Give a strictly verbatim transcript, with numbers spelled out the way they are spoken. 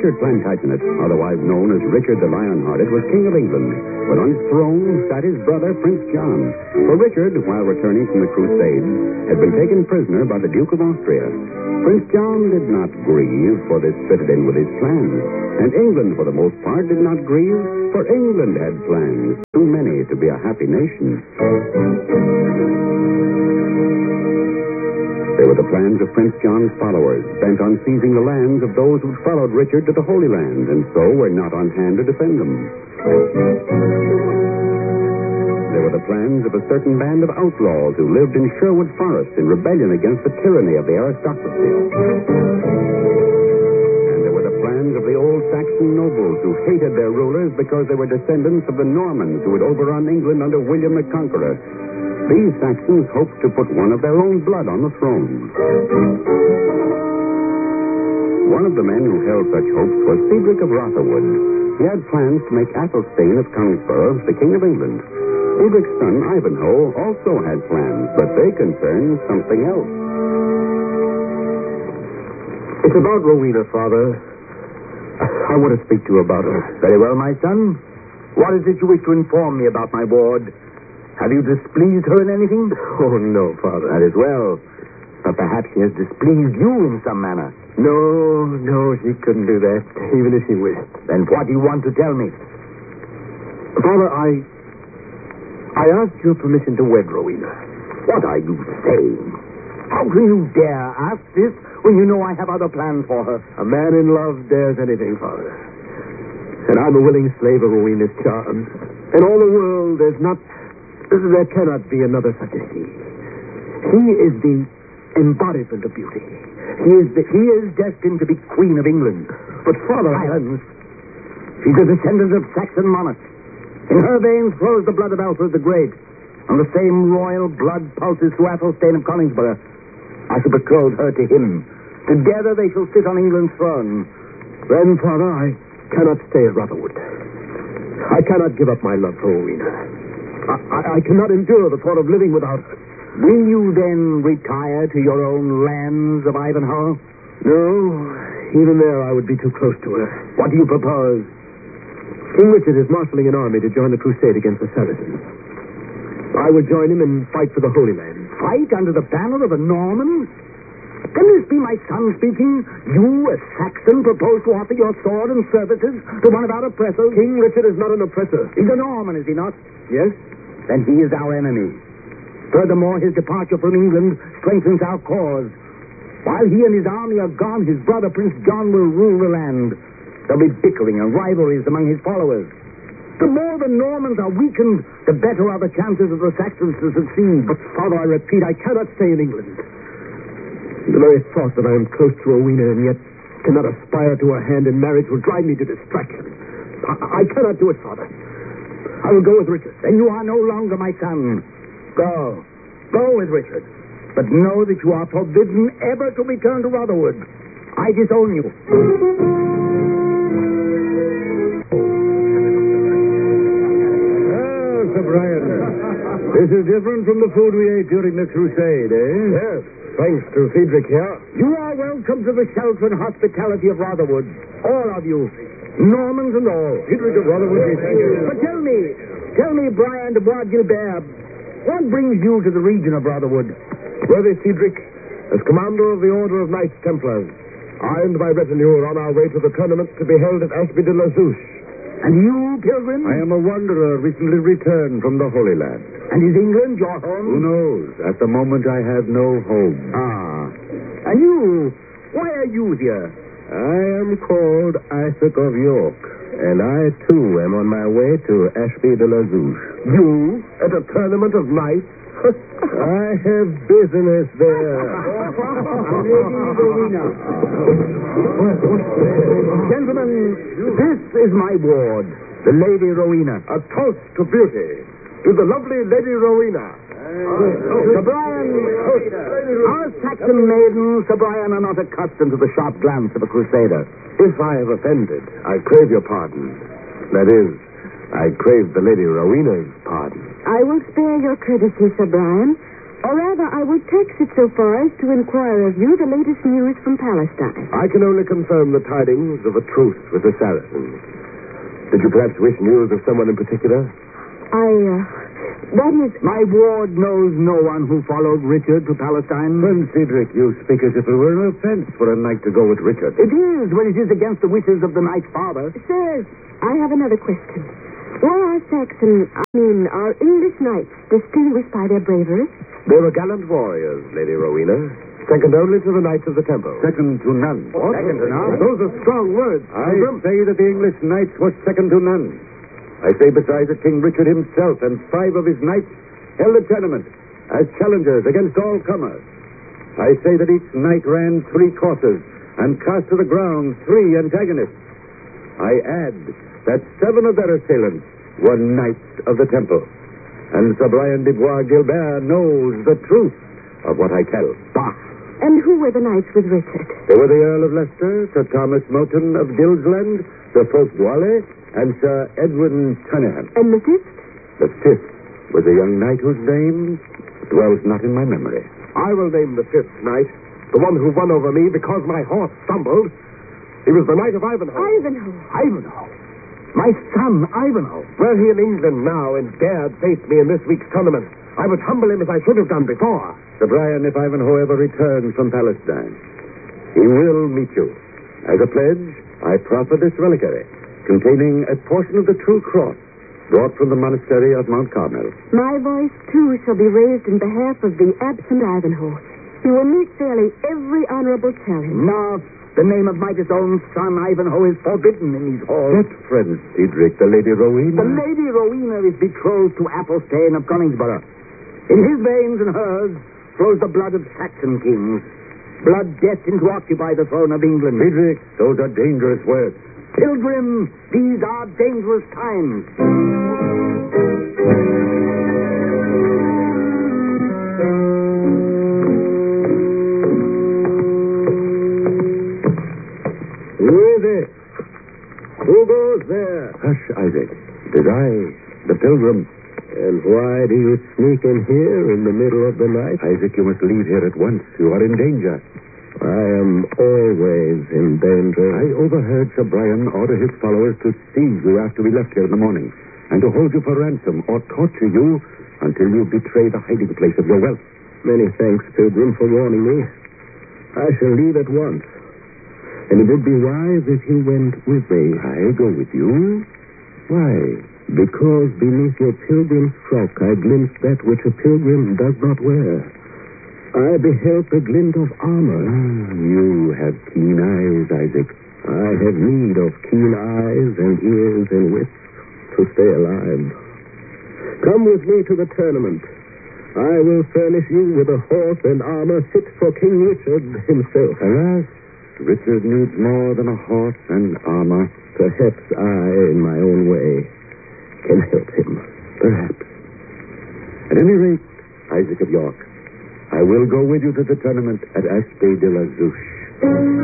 Richard Plantagenet, otherwise known as Richard the Lionhearted, was King of England, but on his throne sat his brother, Prince John. For Richard, while returning from the Crusades, had been taken prisoner by the Duke of Austria. Prince John did not grieve, for this fitted in with his plans. And England, for the most part, did not grieve, for England had plans, too many to be a happy nation. They were the plans of Prince John's followers, bent on seizing the lands of those who followed Richard to the Holy Land, and so were not on hand to defend them. They were the plans of a certain band of outlaws who lived in Sherwood Forest in rebellion against the tyranny of the aristocracy. And there were the plans of the old Saxon nobles who hated their rulers because they were descendants of the Normans who had overrun England under William the Conqueror. These Saxons hoped to put one of their own blood on the throne. One of the men who held such hopes was Cedric of Rotherwood. He had plans to make Athelstane of Coningsborough the King of England. Cedric's son, Ivanhoe, also had plans, but they concerned something else. It's about Rowena, Father. I want to speak to you about her. Very well, my son. What is it you wish to inform me about my ward? Have you displeased her in anything? Oh, no, Father. That is well. But perhaps she has displeased you in some manner. No, no, she couldn't do that, even if she wished. Then what do you want to tell me? Father, I... I asked your permission to wed Rowena. What are you saying? How can you dare ask this when you know I have other plans for her? A man in love dares anything, Father. And I'm a willing slave of Rowena's charms. In all the world, there's not... There cannot be another such as he. He is the embodiment of beauty. He is the, he is destined to be Queen of England. But, Father... Silence. She's a descendant of Saxon monarchs. In her veins flows the blood of Alfred the Great. And the same royal blood pulses through Athelstane of Coningsborough. I shall betroth her to him. Together they shall sit on England's throne. Then, Father, I cannot stay at Rotherwood. I cannot give up my love for Rowena. I, I, I cannot endure the thought of living without her. Will you then retire to your own lands of Ivanhoe? No, even there I would be too close to her. What do you propose? King Richard is marshalling an army to join the crusade against the Saracens. I would join him and fight for the Holy Land. Fight under the banner of a Norman? Can this be my son speaking? You, a Saxon, propose to offer your sword and services to one of our oppressors? King Richard is not an oppressor. He's a Norman, is he not? Yes. Then he is our enemy. Furthermore, his departure from England strengthens our cause. While he and his army are gone, his brother, Prince John, will rule the land. There'll be bickering and rivalries among his followers. The more the Normans are weakened, the better are the chances of the Saxons to succeed. But, Father, I repeat, I cannot stay in England. The very thought that I am close to Rowena and yet cannot aspire to her hand in marriage will drive me to distraction. I, I cannot do it, Father. I will go with Richard. Then you are no longer my son. Go. Go with Richard. But know that you are forbidden ever to return to Rotherwood. I disown you. Brian, this is different from the food we ate during the crusade, eh? Yes, thanks to Cedric here. You are welcome to the shelter and hospitality of Rotherwood. All of you. Normans and all. Cedric of Rotherwood, we thank you. But tell me, tell me, Brian de Bois Gilbert, what brings you to the region of Rotherwood? Worthy Cedric, as commander of the Order of Knights Templars, I and my retinue are on our way to the tournament to be held at Ashby de la Zouche. And you, pilgrim? I am a wanderer recently returned from the Holy Land. And is England your home? Who knows? At the moment I have no home. Ah. And you? Why are you here? I am called Isaac of York, and I, too, am on my way to Ashby de la Zouche. You? At a tournament of knights? I have business there. Gentlemen, this is my ward, the Lady Rowena. A toast to beauty, to the lovely Lady Rowena. Sir Brian, our Saxon maidens, Sir Brian, are not accustomed to the sharp glance of a crusader. If I have offended, I crave your pardon. That is, I crave the Lady Rowena's pardon. I will spare your courtesy, Sir Brian. Or rather, I would tax it so far as to inquire of you the latest news from Palestine. I can only confirm the tidings of a truce with the Saracens. Did you perhaps wish news of someone in particular? I, uh, that is... My ward knows no one who followed Richard to Palestine. Prince Cedric, you speak as if it were an offense for a knight to go with Richard. It is, when it is against the wishes of the knight's father. Sirs, I have another question. Were our Saxon, I mean, our English knights distinguished by their bravery? They were gallant warriors, Lady Rowena. Second only to the Knights of the Temple. Second to none. What? Second to none? Those are strong words. I Pilgrim. say that the English knights were second to none. I say besides that King Richard himself and five of his knights held a tournament as challengers against all comers. I say that each knight ran three courses and cast to the ground three antagonists. I add that seven of their assailants were knights of the Temple. And Sir Brian de Bois Gilbert knows the truth of what I tell. Bah! And who were the knights with Richard? They were the Earl of Leicester, Sir Thomas Moulton of Gilsland, Sir Fulk Boilet, and Sir Edwin Tunningham. And the fifth? The fifth was a young knight whose name dwells not in my memory. I will name the fifth knight, the one who won over me because my horse stumbled. He was the Knight of Ivanhoe. Ivanhoe. Ivanhoe. My son, Ivanhoe. Were he in England now and dared face me in this week's tournament, I would humble him as I should have done before. Sir Brian, if Ivanhoe ever returns from Palestine, he will meet you. As a pledge, I proffer this reliquary, containing a portion of the true cross brought from the monastery of Mount Carmel. My voice, too, shall be raised in behalf of the absent Ivanhoe. He will meet fairly every honorable challenge. No, the name of Midas' own son, Ivanhoe, is forbidden in these halls. That friend, Cedric, the Lady Rowena. The Lady Rowena is betrothed to Athelstane of Coningsborough. In his veins and hers flows the blood of Saxon kings, blood destined to occupy the throne of England. Cedric, those are dangerous words. Pilgrim, these are dangerous times. Who is it? Who goes there? Hush, Isaac. It is I, the pilgrim. And why do you sneak in here in the middle of the night? Isaac, you must leave here at once. You are in danger. I am always in danger. I overheard Sir Brian order his followers to seize you after we left here in the morning, and to hold you for ransom or torture you until you betray the hiding place of your wealth. Many thanks, Pilgrim, for warning me. I shall leave at once. And it would be wise if you went with me. I go with you? Why? Because beneath your pilgrim's frock I glimpsed that which a pilgrim does not wear. I beheld the glint of armor. Ah, you have keen eyes, Isaac. I have need of keen eyes and ears and wits to stay alive. Come with me to the tournament. I will furnish you with a horse and armor fit for King Richard himself. Alas, Richard needs more than a horse and armor. Perhaps I, in my own way, can help him. Perhaps. At any rate, Isaac of York, I will go with you to the tournament at Aspey de la Zouche.